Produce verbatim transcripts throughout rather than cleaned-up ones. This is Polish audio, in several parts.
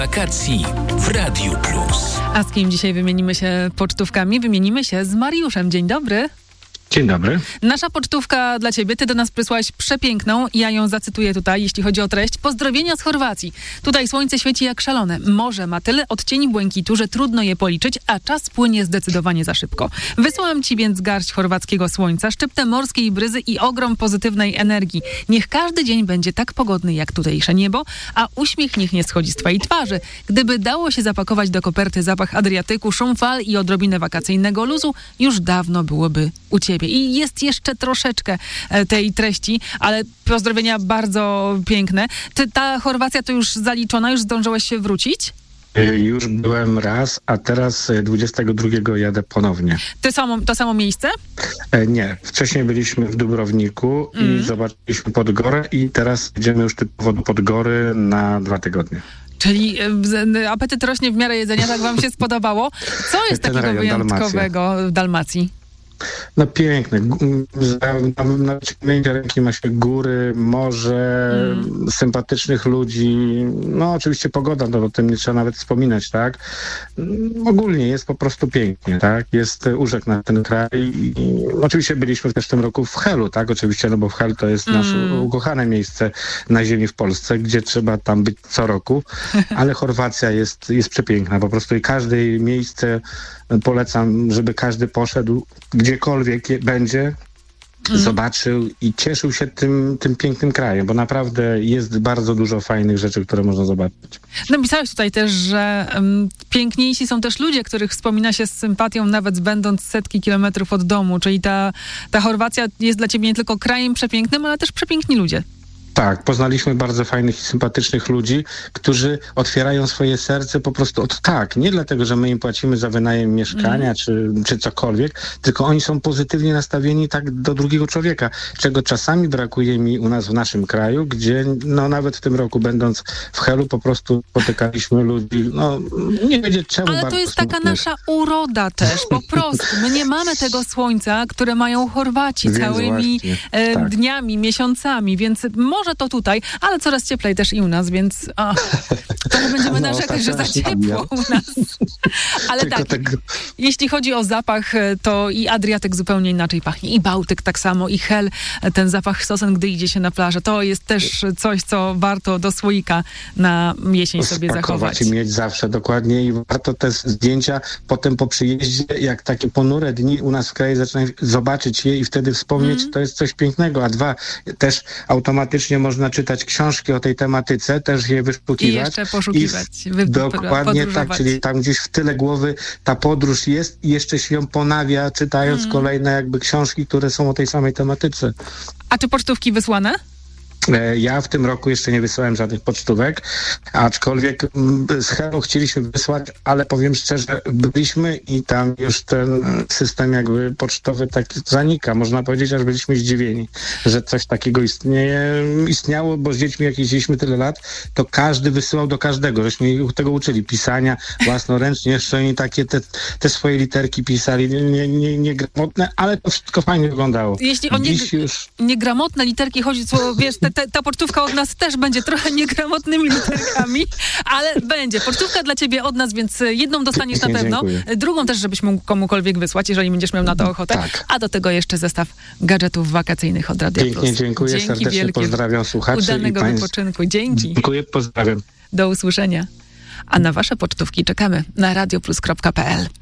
Wakacji w Radiu Plus. A z kim dzisiaj wymienimy się pocztówkami? Wymienimy się z Mariuszem. Dzień dobry. Dzień dobry. Nasza pocztówka dla ciebie. Ty do nas przysłałeś przepiękną. Ja ją zacytuję tutaj, jeśli chodzi o treść. Pozdrowienia z Chorwacji. Tutaj słońce świeci jak szalone. Morze ma tyle odcieni błękitu, że trudno je policzyć, a czas płynie zdecydowanie za szybko. Wysłałam ci więc garść chorwackiego słońca, szczyptę morskiej bryzy i ogrom pozytywnej energii. Niech każdy dzień będzie tak pogodny jak tutejsze niebo, a uśmiech niech nie schodzi z twojej twarzy. Gdyby dało się zapakować do koperty zapach Adriatyku, szum fal i odrobinę wakacyjnego luzu, już dawno byłoby u ciebie. I jest jeszcze troszeczkę tej treści, ale pozdrowienia bardzo piękne. Ty, ta Chorwacja to już zaliczona? Już zdążyłeś się wrócić? Już byłem raz, a teraz dwudziestego drugiego jadę ponownie. To samo, to samo miejsce? Nie. Wcześniej byliśmy w Dubrowniku mm. i zobaczyliśmy Podgorę i teraz idziemy już typowo do Podgory na dwa tygodnie. Czyli y, apetyt rośnie w miarę jedzenia, tak wam się spodobało? Co jest Ten takiego rejon, wyjątkowego Dalmacja. w Dalmacji? No piękne. Na, na wyciągnięcie ręki ma się góry, morze, mm. sympatycznych ludzi. No oczywiście pogoda, no o tym nie trzeba nawet wspominać, tak? Ogólnie jest po prostu pięknie, tak? Jest urzek na ten kraj. I, oczywiście byliśmy też w tym roku w Helu, tak? Oczywiście, no bo w Hel to jest mm. nasze ukochane miejsce na ziemi w Polsce, gdzie trzeba tam być co roku, ale Chorwacja jest, jest przepiękna po prostu i każde miejsce polecam, żeby każdy poszedł gdziekolwiek będzie, mm. zobaczył i cieszył się tym, tym pięknym krajem, bo naprawdę jest bardzo dużo fajnych rzeczy, które można zobaczyć. Napisałeś tutaj też, że um, piękniejsi są też ludzie, których wspomina się z sympatią, nawet będąc setki kilometrów od domu, czyli ta, ta Chorwacja jest dla ciebie nie tylko krajem przepięknym, ale też przepiękni ludzie. Tak, poznaliśmy bardzo fajnych i sympatycznych ludzi, którzy otwierają swoje serce po prostu od tak. Nie dlatego, że my im płacimy za wynajem mieszkania mm. czy, czy cokolwiek, tylko oni są pozytywnie nastawieni tak do drugiego człowieka, czego czasami brakuje mi u nas w naszym kraju, gdzie no nawet w tym roku będąc w Helu po prostu spotykaliśmy ludzi, no nie wiedzieć czemu. Ale to jest taka nasza uroda też, po prostu. My nie mamy tego słońca, które mają Chorwaci więc całymi e, tak. dniami, miesiącami, więc może to tutaj, ale coraz cieplej też i u nas, więc a, to nie będziemy no, narzekać, że za ciepło u nas. Ale tak, tego... jeśli chodzi o zapach, to i Adriatyk zupełnie inaczej pachnie, i Bałtyk tak samo, i Hel, ten zapach sosen, gdy idzie się na plażę, to jest też coś, co warto do słoika na jesień sobie zachować. I mieć zawsze dokładnie i warto te zdjęcia potem po przyjeździe, jak takie ponure dni u nas w kraju zaczynają zobaczyć je i wtedy wspomnieć, mm. to jest coś pięknego, a dwa, też automatycznie można czytać książki o tej tematyce, też je wyszukiwać. I jeszcze poszukiwać. I w, dokładnie tak, czyli tam gdzieś w tyle głowy ta podróż jest i jeszcze się ją ponawia, czytając mm. kolejne jakby książki, które są o tej samej tematyce. A czy pocztówki wysłane? Ja w tym roku jeszcze nie wysłałem żadnych pocztówek, aczkolwiek z Helu chcieliśmy wysłać, ale powiem szczerze, byliśmy i tam już ten system jakby pocztowy tak zanika. Można powiedzieć, aż byliśmy zdziwieni, że coś takiego istnieje, istniało, bo z dziećmi jak jeździliśmy tyle lat, to każdy wysyłał do każdego. Żeśmy ich tego uczyli, pisania własnoręcznie, jeszcze oni takie te, te swoje literki pisali, nie, nie, niegramotne, ale to wszystko fajnie wyglądało. Jeśli o nie, już... niegramotne literki chodzi, co wiesz, te Ta, ta pocztówka od nas też będzie trochę niegramotnymi literkami, ale będzie. Pocztówka dla ciebie od nas, więc jedną dostaniesz Pięknie, na pewno. Dziękuję. Drugą też, żebyś mógł komukolwiek wysłać, jeżeli będziesz miał na to ochotę. Tak. A do tego jeszcze zestaw gadżetów wakacyjnych od Radia Pięknie, Plus. dziękuję Dzięki serdecznie, wielkie. Pozdrawiam słuchaczy. Udanego i wypoczynku. Dzięki. Dziękuję, pozdrawiam. Do usłyszenia. A na wasze pocztówki czekamy na radioplus kropka p l.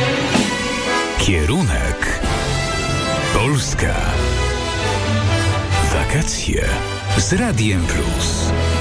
Kierunek Polska. Wakacje z Radiem Plus.